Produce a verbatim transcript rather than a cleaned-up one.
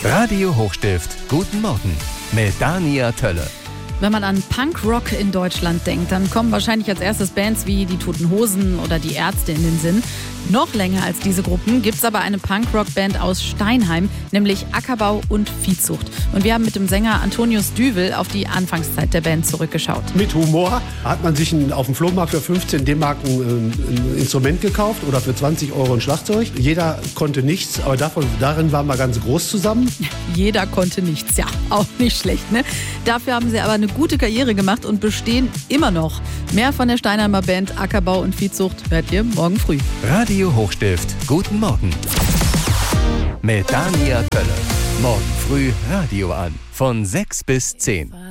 Radio Hochstift, guten Morgen mit Dania Tölle. Wenn man an Punkrock in Deutschland denkt, dann kommen wahrscheinlich als erstes Bands wie die Toten Hosen oder die Ärzte in den Sinn. Noch länger als diese Gruppen gibt es aber eine Punkrock-Band aus Steinheim, nämlich Ackerbau und Viehzucht. Und wir haben mit dem Sänger Antonius Düvel auf die Anfangszeit der Band zurückgeschaut. Mit Humor hat man sich ein, auf dem Flohmarkt für fünfzehn D-Mark ein, ein Instrument gekauft oder für zwanzig Euro ein Schlagzeug. Jeder konnte nichts, aber davon, darin waren wir ganz groß zusammen. Jeder konnte nichts, ja, auch nicht schlecht, ne? Dafür haben sie aber eine gute Karriere gemacht und bestehen immer noch. Mehr von der Steinheimer Band Ackerbau und Viehzucht hört ihr morgen früh. Radio Hochstift, guten Morgen mit Dania Tölle. Morgen früh Radio an von sechs bis zehn.